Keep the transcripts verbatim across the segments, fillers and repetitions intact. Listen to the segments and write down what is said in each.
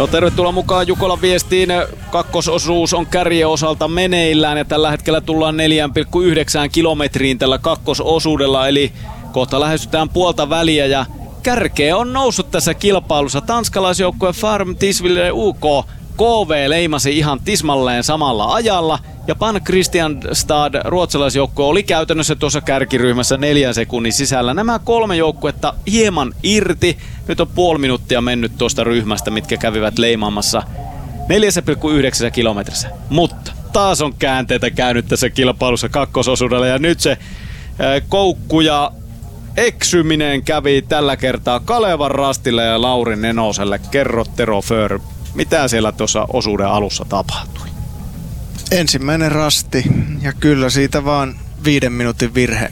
No, tervetuloa mukaan Jukolan viestiin. Kakkososuus on kärjen osalta meneillään ja tällä hetkellä tullaan neljä pilkku yhdeksän kilometriin tällä kakkososuudella, eli kohta lähestytään puolta väliä ja kärkeä on noussut tässä kilpailussa. Tanskalaisjoukkue Farm Tisvilde U K K V leimasi ihan tismalleen samalla ajalla ja Pan Kristianstad ruotsalaisjoukkue oli käytännössä tuossa kärkiryhmässä neljän sekunnin sisällä. Nämä kolme joukkuetta hieman irti. Nyt on puoli minuuttia mennyt tuosta ryhmästä, mitkä kävivät leimaamassa neljä pilkku yhdeksän kilometrissä. Mutta taas on käänteitä käynyt tässä kilpailussa kakkososuudella ja nyt se äh, koukku ja eksyminen kävi tällä kertaa Kalevan Rastille ja Lauri Nenoselle. Kerro Tero Föör, mitä siellä tuossa osuuden alussa tapahtui? Ensimmäinen rasti ja kyllä siitä vaan viiden minuutin virhe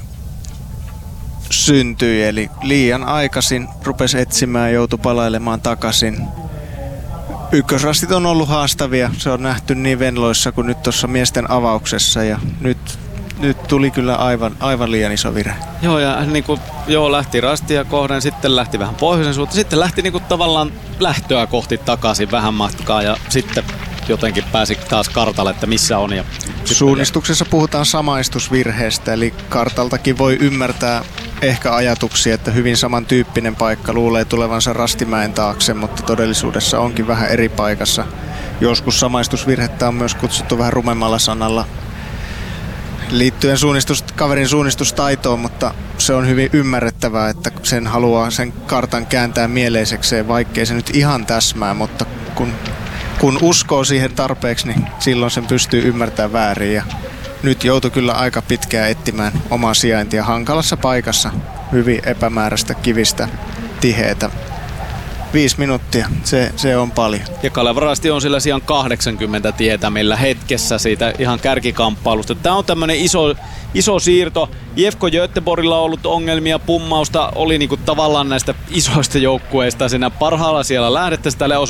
syntyi, eli liian aikaisin rupesi etsimään ja joutui palailemaan takaisin. Ykkösrastit on ollut haastavia, se on nähty niin Venloissa kuin nyt tuossa miesten avauksessa ja nyt, nyt tuli kyllä aivan, aivan liian iso virhe. Joo, ja niin kuin, joo, lähti rastia kohden, sitten lähti vähän pohjoisen suuntaan, sitten lähti niin kuin tavallaan lähtöä kohti takaisin vähän matkaa ja sitten jotenkin pääsi taas kartalle, että missä on. Ja suunnistuksessa puhutaan samaistusvirheestä, eli kartaltakin voi ymmärtää ehkä ajatuksia, että hyvin samantyyppinen paikka luulee tulevansa Rastimäen taakse, mutta todellisuudessa onkin vähän eri paikassa. Joskus samaistusvirhettä on myös kutsuttu vähän rumemmalla sanalla liittyen suunnistus, kaverin suunnistustaitoon, mutta se on hyvin ymmärrettävää, että sen haluaa sen kartan kääntää mieleisekseen, vaikkei se nyt ihan täsmää, mutta kun Kun uskoo siihen tarpeeksi, niin silloin sen pystyy ymmärtämään väärin. Ja nyt joutui kyllä aika pitkään etsimään omaa sijaintia hankalassa paikassa. Hyvin epämääräistä, kivistä, tiheätä. Viisi minuuttia, se, se on paljon. Ja Kalevan Rasti on sillä sijaan kahdeksankymmentä tietämillä hetkessä siitä ihan kärkikamppailusta. Tämä on tämmöinen iso, iso siirto. I F K Göteborgilla on ollut ongelmia, pummausta oli niinku tavallaan näistä isoista joukkueista. Siinä parhaalla siellä lähdettäisiin tälle